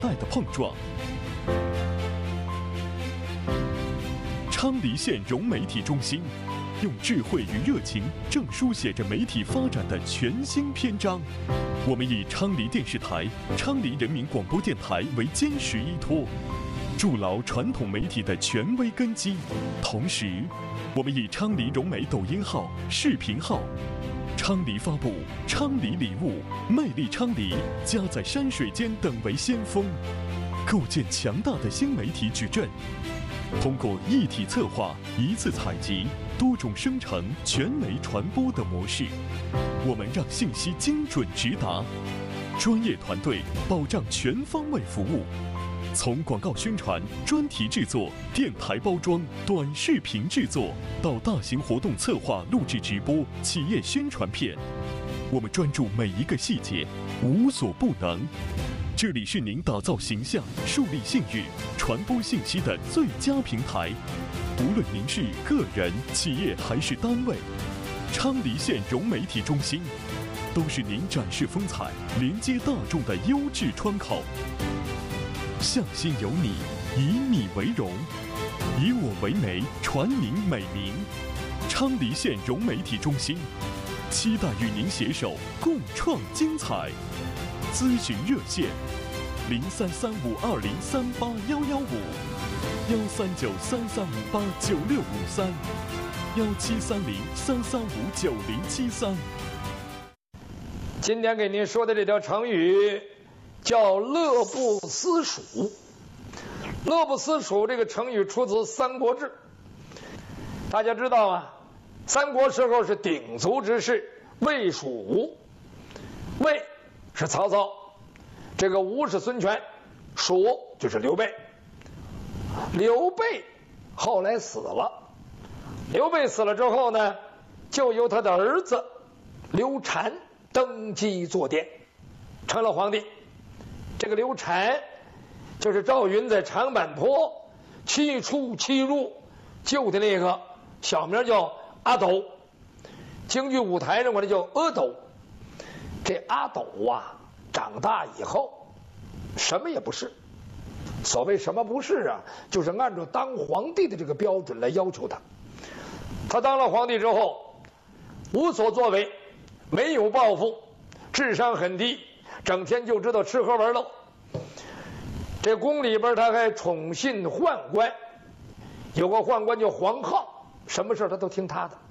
代的碰撞。昌黎县融媒体中心，用智慧与热情，正书写着媒体发展的全新篇章。我们以昌黎电视台、昌黎人民广播电台为坚实依托，筑牢传统媒体的权威根基。同时，我们以昌黎融媒抖音号、视频号、昌黎发布、昌黎礼物、魅力昌黎、家在山水间等为先锋，构建强大的新媒体矩阵。通过一体策划、一次采集、多种生成、全媒传播的模式，我们让信息精准直达，专业团队保障全方位服务。从广告宣传、专题制作、电台包装、短视频制作，到大型活动策划、录制直播、企业宣传片，我们专注每一个细节，无所不能。这里是您打造形象、树立信誉、传播信息的最佳平台。无论您是个人、企业还是单位，昌黎县融媒体中心都是您展示风采、连接大众的优质窗口。向心有你，以你为荣，以我为媒，传您美名。昌黎县融媒体中心，期待与您携手共创精彩。咨询热线：033520381155，1393389653，1730-3359073。 今天给您说的这条成语叫乐不思蜀。乐不思蜀这个成语出自《三国志》。大家知道啊，三国时候是鼎足之势，魏蜀吴。魏是曹操，这个吴是孙权，蜀就是刘备。刘备后来死了，刘备死了之后呢，就由他的儿子刘禅登基坐殿，成了皇帝。这个刘禅就是赵云在长坂坡七出七入救的那个，小名叫阿斗，京剧舞台上管他叫阿斗。这阿斗啊，长大以后什么也不是。所谓什么不是啊，就是按照当皇帝的这个标准来要求他。他当了皇帝之后，无所作为，没有抱负，智商很低，整天就知道吃喝玩乐。这宫里边他还宠信宦官，有个宦官叫黄皓，什么事他都听他的。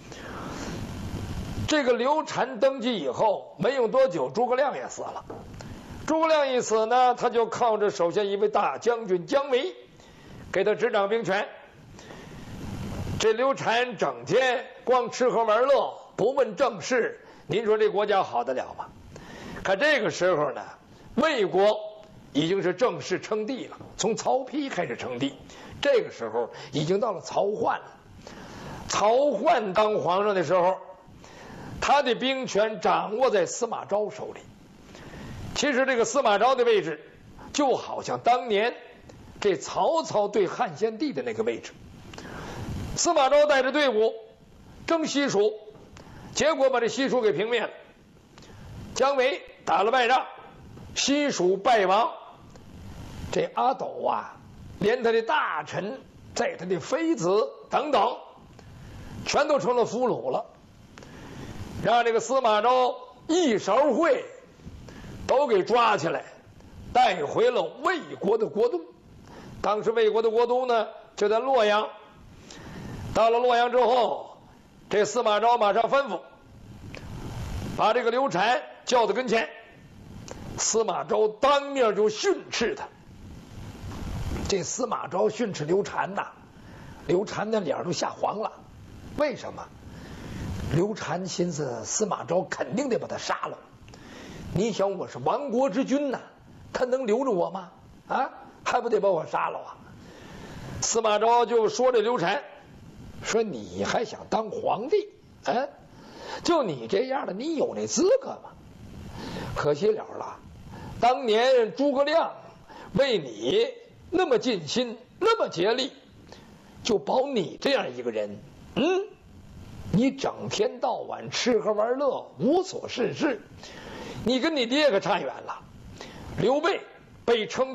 这个刘禅登基以后，没用多久，诸葛亮也死了。诸葛亮一死呢，他就靠着手下一位大将军姜维，给他执掌兵权。这刘禅整天光吃喝玩乐，不问政事，您说这国家好得了吗？可这个时候呢，魏国已经是正式称帝了，从曹丕开始称帝。这个时候已经到了曹奂了。曹奂当皇上的时候，他的兵权掌握在司马昭手里。其实这个司马昭的位置，就好像当年这曹操对汉献帝的那个位置。司马昭带着队伍征西蜀，结果把这西蜀给平灭了。姜维打了败仗，西蜀败亡。这阿斗啊，连他的大臣、在他的妃子等等，全都成了俘虏了，让这个司马昭一勺烩都给抓起来，带回了魏国的国都。当时魏国的国都呢，就在洛阳。到了洛阳之后，这司马昭马上吩咐，把这个刘禅叫到跟前。司马昭当面就训斥他。这司马昭训斥刘禅呐，刘禅的脸都吓黄了。为什么？刘禅寻思司马昭肯定得把他杀了。你想我是亡国之君呐，他能留着我吗？啊，还不得把我杀了啊！司马昭就说这刘禅，说你还想当皇帝？啊，就你这样的，你有那资格吗？可惜了了，当年诸葛亮为你那么尽心，那么竭力，就保你这样一个人，你整天到晚吃喝玩乐，无所事事。你跟你爹可差远了。刘备被称